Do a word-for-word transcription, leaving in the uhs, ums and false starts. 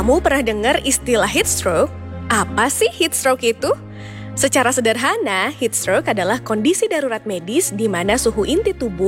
Kamu pernah dengar istilah heat stroke? Apa sih heat stroke itu? Secara sederhana, heat stroke adalah kondisi darurat medis di mana suhu inti tubuh